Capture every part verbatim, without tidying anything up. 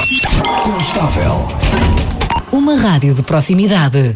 Constável. Uma rádio de proximidade.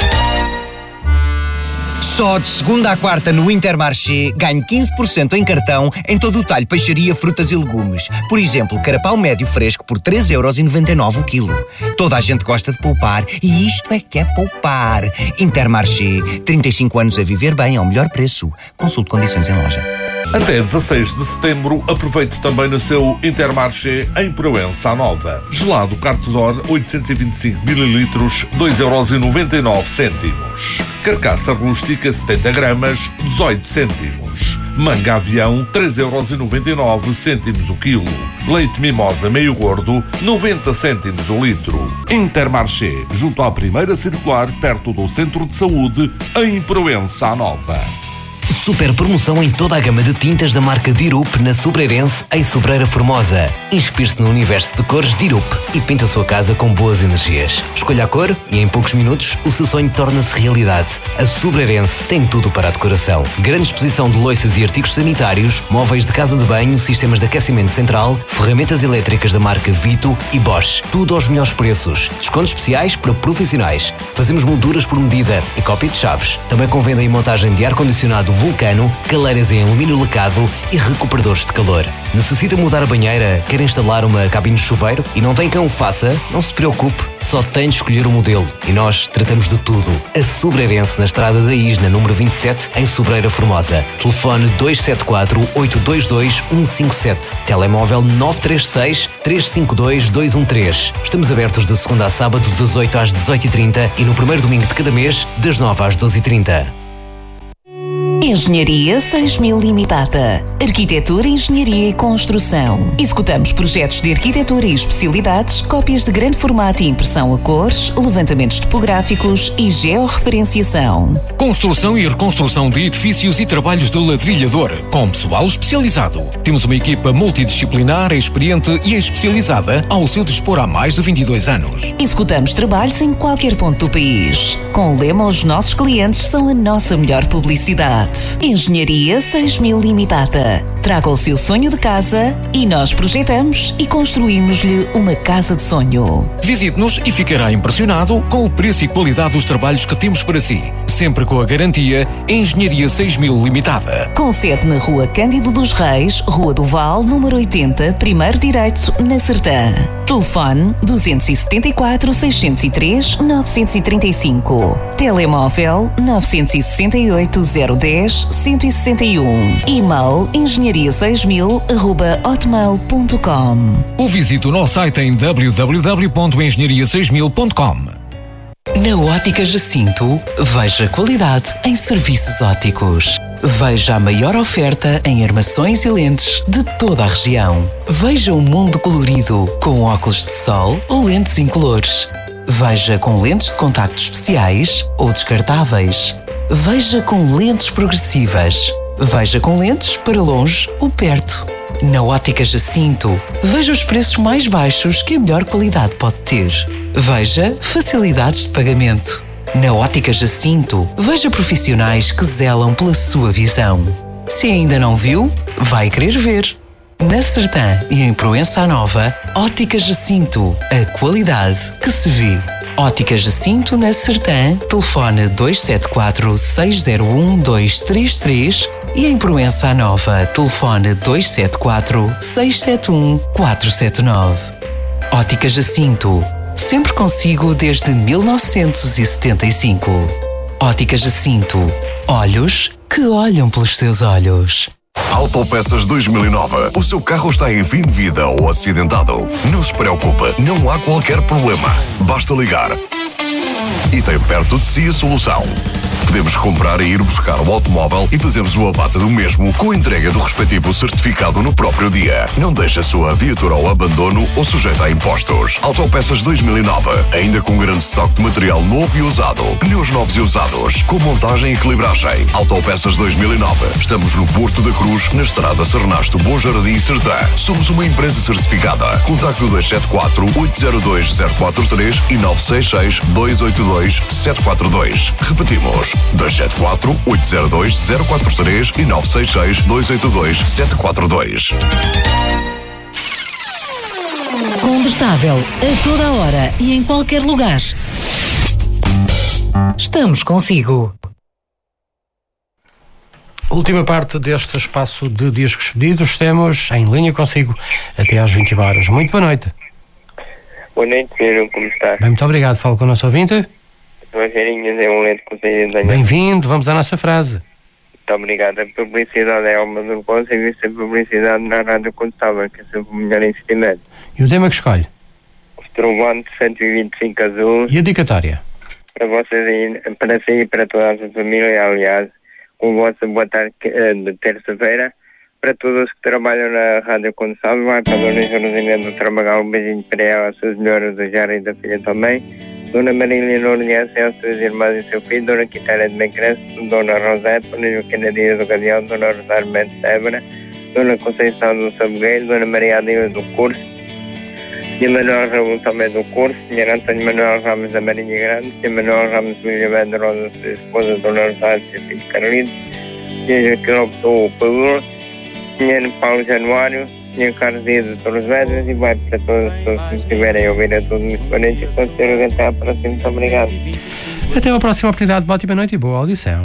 Só de segunda à quarta no Intermarché ganho quinze por cento em cartão em todo o talho peixaria, frutas e legumes. Por exemplo, carapau médio fresco por três euros e noventa e nove o quilo. Toda a gente gosta de poupar e isto é que é poupar. Intermarché, trinta e cinco anos a viver bem ao melhor preço. Consulte condições em loja. Até dezasseis de setembro, aproveite também no seu Intermarché em Proença Nova. Gelado Cartedor oitocentos e vinte e cinco mililitros, dois euros e noventa e nove cêntimos. Carcaça rústica setenta gramas, dezoito cêntimos. Manga avião, três euros e noventa e nove cêntimos o quilo. Leite mimosa meio gordo, noventa cêntimos o litro. Intermarché, junto à primeira circular, perto do Centro de Saúde, em Proença Nova. Super promoção em toda a gama de tintas da marca Dirup na Sobreirense, em Sobreira Formosa. Inspire-se no universo de cores Dirup e pinta a sua casa com boas energias. Escolha a cor e em poucos minutos o seu sonho torna-se realidade. A Sobreirense tem tudo para a decoração. Grande exposição de loiças e artigos sanitários, móveis de casa de banho, sistemas de aquecimento central, ferramentas elétricas da marca Vito e Bosch. Tudo aos melhores preços. Descontos especiais para profissionais. Fazemos molduras por medida e cópia de chaves. Também com venda e montagem de ar-condicionado Vulcano, caleiras em alumínio lacado e recuperadores de calor. Necessita mudar a banheira? Quer instalar uma cabine de chuveiro e não tem quem o faça? Não se preocupe, só tem de escolher o modelo e nós tratamos de tudo. A Sobreirense, na Estrada da Isna, número vinte e sete, em Sobreira Formosa. Telefone dois sete quatro, oito dois dois, um cinco sete. Telemóvel nove três seis, três cinco dois, dois um três. Estamos abertos de segunda a sábado, das oito às dezoito e trinta e no primeiro domingo de cada mês, das nove às doze e trinta. Engenharia seis mil Limitada. Arquitetura, Engenharia e Construção. Executamos projetos de arquitetura e especialidades, cópias de grande formato e impressão a cores, levantamentos topográficos e georreferenciação. Construção e reconstrução de edifícios e trabalhos de ladrilhador, com pessoal especializado. Temos uma equipa multidisciplinar, experiente e especializada ao seu dispor há mais de vinte e dois anos. Executamos trabalhos em qualquer ponto do país. Com o lema, os nossos clientes são a nossa melhor publicidade. Engenharia seis mil Limitada. Traga o seu sonho de casa e nós projetamos e construímos-lhe uma casa de sonho. Visite-nos e ficará impressionado com o preço e qualidade dos trabalhos que temos para si. Sempre com a garantia Engenharia seis mil Limitada. Com sede na Rua Cândido dos Reis, Rua do Val, número oitenta, primeiro direito, na Sertã. Telefone dois sete quatro, seis zero três, nove três cinco. Telemóvel nove seis oito, zero um zero, um seis um. E-mail engenharia seis mil arroba hotmail ponto com. Ou visite o nosso site em w w w ponto engenharia seis mil ponto com. Na Ótica Jacinto, veja qualidade em serviços ópticos. Veja a maior oferta em armações e lentes de toda a região. Veja o mundo colorido com óculos de sol ou lentes incolores. Veja com lentes de contacto especiais ou descartáveis. Veja com lentes progressivas. Veja com lentes para longe ou perto. Na Ótica Jacinto, veja os preços mais baixos que a melhor qualidade pode ter. Veja facilidades de pagamento. Na Ótica Jacinto, veja profissionais que zelam pela sua visão. Se ainda não viu, vai querer ver. Na Sertã e em Proença Nova, Ótica Jacinto, a qualidade que se vê. Ótica Jacinto na Sertã, telefone dois sete quatro, seis zero um, dois três três e em Proença Nova, telefone dois sete quatro, seis sete um, quatro sete nove. Ótica Jacinto, sempre consigo desde mil novecentos e setenta e cinco. Ótica Jacinto, olhos que olham pelos seus olhos. Autopeças dois mil e nove. O seu carro está em fim de vida ou acidentado? Não se preocupe, não há qualquer problema. Basta ligar. E tem perto de si a solução. Podemos comprar e ir buscar o automóvel e fazemos o abate do mesmo com a entrega do respectivo certificado no próprio dia. Não deixe a sua viatura ao abandono ou sujeita a impostos. Autopeças dois mil e nove, ainda com grande estoque de material novo e usado. Pneus novos e usados, com montagem e equilibragem. Autopeças dois mil e nove. Estamos no Porto da Cruz, na estrada Sernasto, Bom Jardim e Sertã. Somos uma empresa certificada. Contacte o dois sete quatro, oito zero dois, zero quatro três e nove seis seis, dois oito dois, sete quatro dois. Repetimos. dois sete quatro, oito zero dois, zero quatro três e nove seis seis, dois oito dois, sete quatro dois. Condestável, a toda a hora e em qualquer lugar. Estamos consigo. Última parte deste espaço de discos pedidos. Temos em linha consigo até às vinte horas. Muito boa noite. Boa noite, Pedro, como está? Bem, muito obrigado. Falo com o nosso ouvinte. Rogerinhas é um lento conselho de Bem-vindo, vamos à nossa frase. Muito obrigado. A publicidade é alma do negócio e vista a publicidade na rádio Condestável, que é sempre o melhor investimento. E o tema que escolhe? Strovante cento e vinte e cinco azul. E a dedicatória? Para vocês ir, para si e para toda a sua família, aliás, com a vossa boa tarde de terça-feira. Para todos que trabalham na rádio Condestável, vai para a Dona Jornalina do Tramagal, um beijinho para ela, as suas melhoras do Jara e da filha também. Dona Marília Nourniense, as suas irmãs e seu filho, Dona Quitéria de Bencresce, Dona Rosete, Dona Joaquina Dias do Gadião, Dona Rosário Mendes Sebra, Dona Conceição do Sabogueiro, Dona Maria Adila do Curso, Senhor Manuel Raul também do Curso, Senhor Antônio Manuel Ramos da Marinha Grande, Senhor Manuel Ramos de Vilhaverde Rosa, sua esposa, Dona Rosário, seu filho Carlito, Senhor Joaquim Lopes do Paduro, Senhor Paulo Januário, senhor Carlos Dias de Torres Vedras, e vai para todas as pessoas que estiverem a ouvir a tudo muito bonito e com certeza até à próxima. Muito obrigado. Até a próxima oportunidade. Boa noite e boa audição.